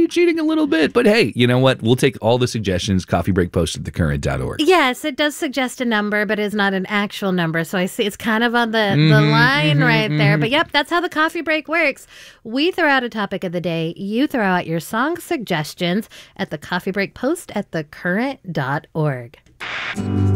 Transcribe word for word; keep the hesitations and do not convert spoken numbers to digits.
you cheating a little bit. But hey, you know what? We'll take all the suggestions. Coffee Break Post at the current dot org. Yes, it does suggest a number, but it's not an actual number. So I see it's kind of on the, Mm-hmm, the line mm-hmm, right mm-hmm. there. But yep, that's how the coffee break works. We throw out a topic of the day. You throw out your song suggestions at the Coffee Break Post at the current dot org.